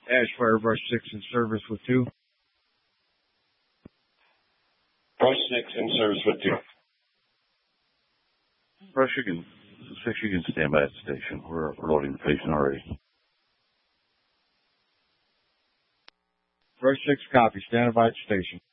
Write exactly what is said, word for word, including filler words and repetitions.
Ash Fire Brush six in service with two. Brush six in service with two. Brush, you can, six, you can stand by at the station. We're loading the patient already. Brush six copy. Stand by at the station.